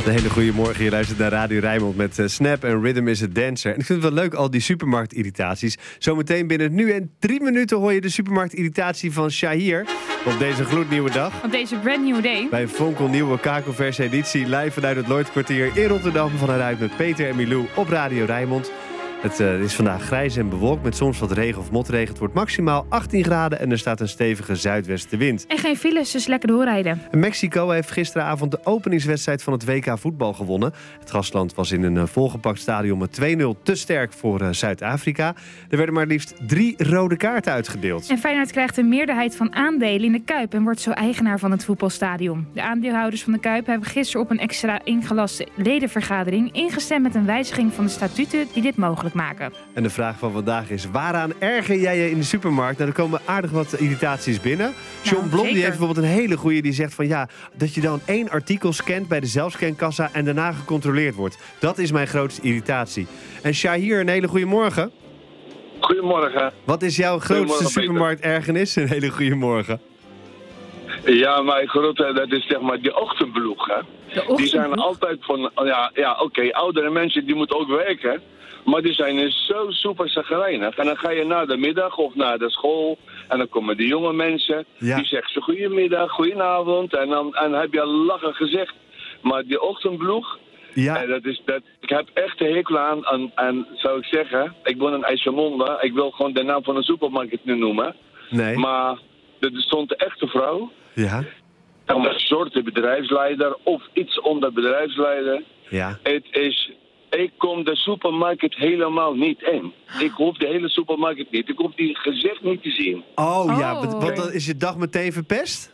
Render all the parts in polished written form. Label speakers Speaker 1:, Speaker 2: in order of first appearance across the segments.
Speaker 1: Een hele goede morgen. Je luistert naar Radio Rijnmond met Snap en Rhythm is a Dancer. En ik vind het wel leuk, al die supermarktirritaties. Zometeen binnen nu en 3 minuten hoor je de supermarktirritatie van Shahir. Op deze gloednieuwe dag.
Speaker 2: Op deze brand new day.
Speaker 1: Bij Vonkel Nieuwe Kakelverse editie. Live vanuit het Lloydkwartier in Rotterdam. Vanuit met Peter en Milou op Radio Rijnmond. Het is vandaag grijs en bewolkt met soms wat regen of motregen. Het wordt maximaal 18 graden en er staat een stevige zuidwestenwind.
Speaker 2: En geen files, dus lekker doorrijden.
Speaker 1: Mexico heeft gisteravond de openingswedstrijd van het WK voetbal gewonnen. Het gastland was in een volgepakt stadion met 2-0 te sterk voor Zuid-Afrika. Er werden maar liefst 3 rode kaarten uitgedeeld.
Speaker 2: En Feyenoord krijgt een meerderheid van aandelen in de Kuip en wordt zo eigenaar van het voetbalstadion. De aandeelhouders van de Kuip hebben gisteren op een extra ingelaste ledenvergadering ingestemd met een wijziging van de statuten die dit mogelijk maken.
Speaker 1: En de vraag van vandaag is: waaraan erger jij je in de supermarkt? Nou, er komen aardig wat irritaties binnen. John Blom die heeft bijvoorbeeld een hele goeie, die zegt van ja, dat je dan 1 artikel scant bij de zelfscankassa en daarna gecontroleerd wordt. Dat is mijn grootste irritatie. En Shahir, een hele goede morgen.
Speaker 3: Goedemorgen.
Speaker 1: Wat is jouw grootste supermarktergernis? Een hele goede morgen.
Speaker 3: Ja, mijn grote, dat is zeg maar die ochtendploeg. Hè. Die zijn altijd van, oké, oudere mensen die moeten ook werken. Maar die zijn dus zo super chagrijnig. En dan ga je naar de middag of naar de school. En dan komen die jonge mensen. Ja. Die zeggen ze goedemiddag, goedenavond. En dan heb je lachen gezegd. Maar die ochtendploeg. Ja. Ik heb echt een hekel aan. En zou ik zeggen, ik woon in IJsselmonde. Ik wil gewoon de naam van de supermarkt nu noemen. Nee. Maar er stond een echte vrouw. Ja. Een soort bedrijfsleider of iets onder bedrijfsleider. Ja. Ik kom de supermarkt helemaal niet in. Ik hoef de hele supermarkt niet. Ik hoef die gezicht niet te zien.
Speaker 1: Oh ja, want dan is je dag meteen verpest?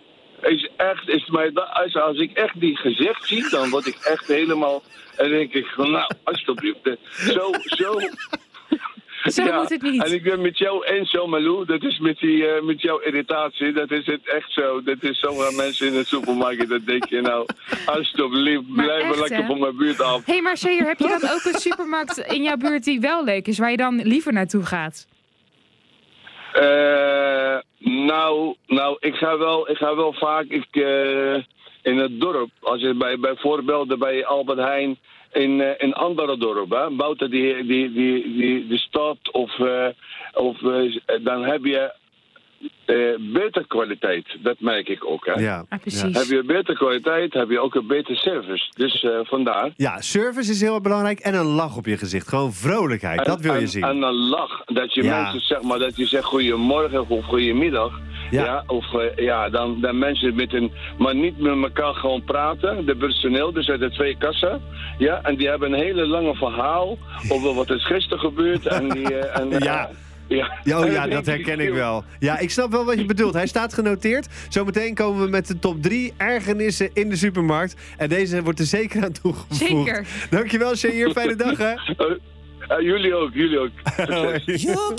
Speaker 3: Als ik echt die gezicht zie, dan word ik echt helemaal... En dan denk ik, nou, alsjeblieft. Zo
Speaker 2: moet het niet.
Speaker 3: En ik ben met jou eens, zo Malou. Dat is met jouw irritatie. Dat is het echt zo. Dat is zomaar mensen in de supermarkt. Dat denk je nou, alsjeblieft, blijf maar lekker van mijn buurt af.
Speaker 2: Hé, maar Shahir, heb je dan ook een supermarkt in jouw buurt die wel leuk is, waar je dan liever naartoe gaat?
Speaker 3: Ik ga wel vaak in het dorp. Als je bijvoorbeeld bij Albert Heijn in andere dorpen, buiten die stad dan heb je betere kwaliteit. Dat merk ik ook. Hè?
Speaker 1: Ja,
Speaker 2: precies.
Speaker 3: Heb je betere kwaliteit, heb je ook een betere service. Dus vandaar.
Speaker 1: Ja, service is heel belangrijk en een lach op je gezicht. Gewoon vrolijkheid, dat wil je zien.
Speaker 3: En een lach. Dat je mensen zeg maar, dat je zegt goedemorgen of goedemiddag. Ja. Dan mensen maar niet met elkaar gewoon praten. De personeel, dus uit de 2 kassen. Ja, en die hebben een hele lange verhaal over wat er gisteren gebeurt.
Speaker 1: Ja, dat herken ik wel. Ja, ik snap wel wat je bedoelt. Hij staat genoteerd. Zometeen komen we met de top 3 ergernissen in de supermarkt. En deze wordt er zeker aan toegevoegd. Zeker. Dankjewel, Shahir. Fijne dag, hè?
Speaker 3: Jullie ook.